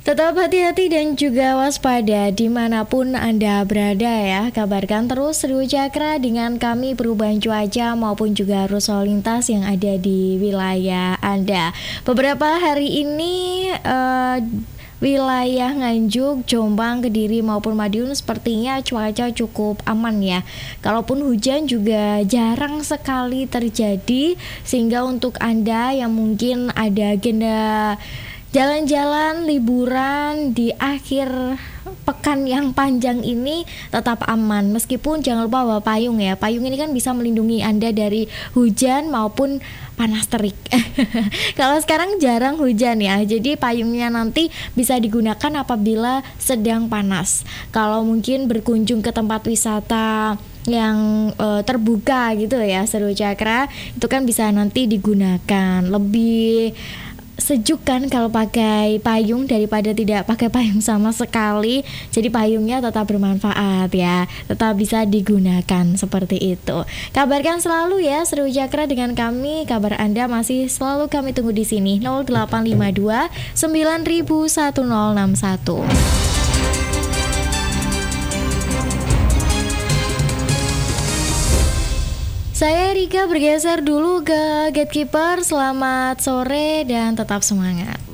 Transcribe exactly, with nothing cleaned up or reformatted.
Tetap hati-hati dan juga waspada dimanapun Anda berada ya. Kabarkan terus Seru Cakra dengan kami perubahan cuaca maupun juga arus lalu lintas yang ada di wilayah Anda. Beberapa hari ini uh, wilayah Nganjuk, Jombang, Kediri maupun Madiun sepertinya cuaca cukup aman ya. Kalaupun hujan juga jarang sekali terjadi, sehingga untuk Anda yang mungkin ada agenda jalan-jalan, liburan di akhir pekan yang panjang ini tetap aman. Meskipun jangan lupa bawa payung ya. Payung ini kan bisa melindungi Anda dari hujan maupun panas terik. Kalau sekarang jarang hujan ya, jadi payungnya nanti bisa digunakan apabila sedang panas. Kalau mungkin berkunjung ke tempat wisata yang e, terbuka gitu ya, Seru Cakra, itu kan bisa nanti digunakan. Lebih sejuk kan kalau pakai payung daripada tidak pakai payung sama sekali. Jadi payungnya tetap bermanfaat ya, tetap bisa digunakan seperti itu. Kabarkan selalu ya Seru Cakra dengan kami. Kabar Anda masih selalu kami tunggu di sini nol delapan lima dua sembilan nol satu nol enam satu. Saya Rika bergeser dulu ke Gatekeeper. Selamat sore dan tetap semangat.